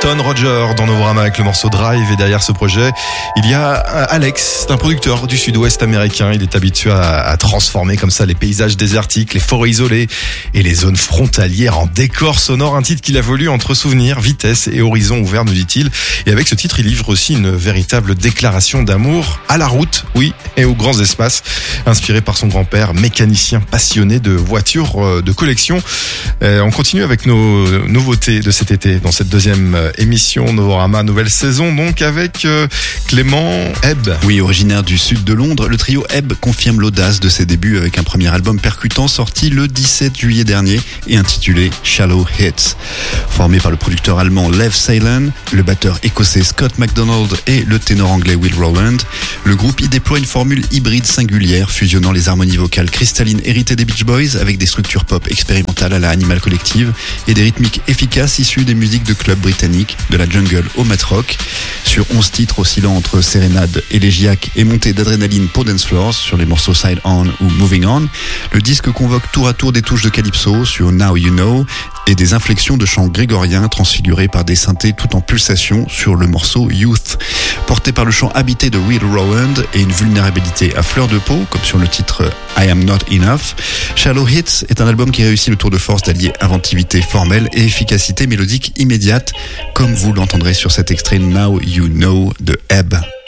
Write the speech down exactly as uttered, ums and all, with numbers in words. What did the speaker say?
Elton Roger dans Novorama avec le morceau Drive, et derrière ce projet, il y a Alex, c'est un producteur du sud-ouest américain. Il est habitué à, à transformer comme ça les paysages désertiques, les forêts isolées et les zones frontalières en décor sonore. Un titre qu'il a voulu entre souvenirs, vitesse et horizon ouvert, nous dit-il. Et avec ce titre, il livre aussi une véritable déclaration d'amour à la route, oui, et aux grands espaces. Inspiré par son grand-père, mécanicien passionné de voitures de collection. Euh, on continue avec nos nouveautés de cet été dans cette deuxième émission Novorama, nouvelle saison donc avec euh, Clément Ebb. Oui, originaire du sud de Londres, le trio Ebb confirme l'audace de ses débuts avec un premier album percutant sorti le dix-sept juillet dernier et intitulé Shallow Hits. Formé par le producteur allemand Lev Seilen, le batteur écossais Scott MacDonald et le ténor anglais Will Rowland, le groupe y déploie une formule hybride singulière fusionnant les harmonies vocales cristallines héritées des Beach Boys avec des structures pop expérimentales à la Animal Collective et des rythmiques efficaces issues des musiques de clubs britanniques, de la jungle au mat rock. Sur onze titres oscillant entre sérénade élégiaque et montée d'adrénaline pour dance floors sur les morceaux Side On ou Moving On, le disque convoque tour à tour des touches de calypso sur Now You Know et des inflexions de chant grégorien transfigurées par des synthés tout en pulsation sur le morceau Youth. Porté par le chant habité de Will Rowland et une vulnérabilité à fleur de peau, comme sur le titre I Am Not Enough, Shallow Hits est un album qui réussit le tour de force d'allier inventivité formelle et efficacité mélodique immédiate, comme vous l'entendrez sur cet extrait Now You Know de Ebb.